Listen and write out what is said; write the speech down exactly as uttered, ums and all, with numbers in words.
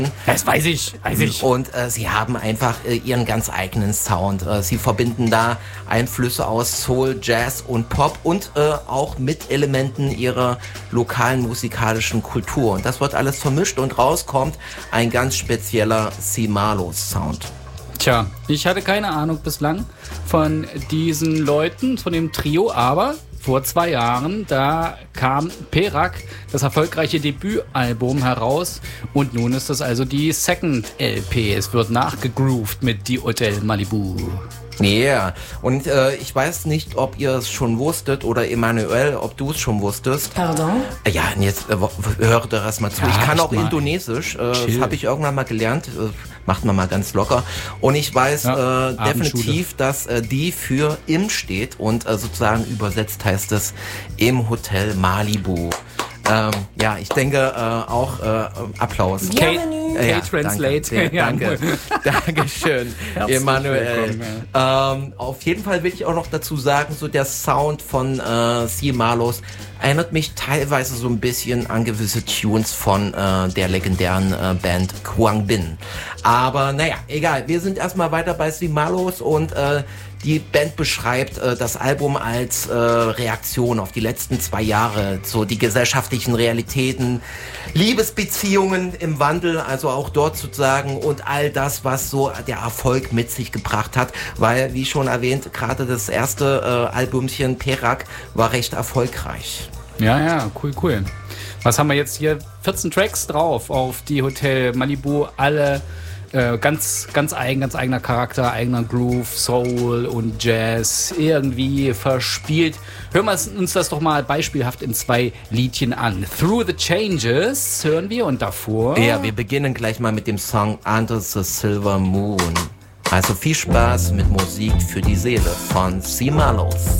Das weiß ich, weiß ich. Und äh, sie haben einfach äh, ihren ganz eigenen Sound. Äh, sie verbinden da Einflüsse aus Soul, Jazz und Pop und äh, auch mit Elementen ihrer lokalen musikalischen Kultur. Und das wird alles vermischt und rauskommt ein ganz spezieller Cimalo-Sound. Tja, ich hatte keine Ahnung bislang von diesen Leuten, von dem Trio, aber vor zwei Jahren, da kam Perak, das erfolgreiche Debütalbum, heraus und nun ist das also die Second L P. Es wird nachgegroovt mit Die Hotel Malibu. Ja, yeah. Und äh, ich weiß nicht, ob ihr es schon wusstet oder Emanuel, ob du es schon wusstest. Pardon? Ja, und jetzt äh, hör doch erst mal zu. Ja, ich kann auch mal. Indonesisch, äh, das habe ich irgendwann mal gelernt. Äh, macht man mal ganz locker. Und ich weiß ja, äh, definitiv, dass äh, die für im steht und äh, sozusagen übersetzt heißt es im Hotel Malibu. Ähm, ja, ich denke äh, auch äh, Applaus. Bienvenue. Äh, ja, K-Translate. Danke, Ja, danke. Dankeschön, Herzlich Emanuel. willkommen, Ähm, auf jeden Fall will ich auch noch dazu sagen, so der Sound von äh, Cimalos erinnert mich teilweise so ein bisschen an gewisse Tunes von äh, der legendären äh, Band Quang Binh. Aber naja, egal. Wir sind erstmal weiter bei Cimalos und äh, die Band beschreibt äh, das Album als äh, Reaktion auf die letzten zwei Jahre, so die gesellschaftlichen Realitäten, Liebesbeziehungen im Wandel, also auch dort sozusagen und all das, was so der Erfolg mit sich gebracht hat, weil, wie schon erwähnt, gerade das erste äh, Albumchen Perak war recht erfolgreich. Ja, ja, cool, cool. Was haben wir jetzt hier? vierzehn Tracks drauf auf Die Hotel Malibu, alle Äh, ganz, ganz eigen, ganz eigener Charakter, eigener Groove, Soul und Jazz, irgendwie verspielt. Hören wir uns das doch mal beispielhaft in zwei Liedchen an. Through the Changes hören wir und davor... Ja, wir beginnen gleich mal mit dem Song Under the Silver Moon. Also viel Spaß mit Musik für die Seele von Cimalos.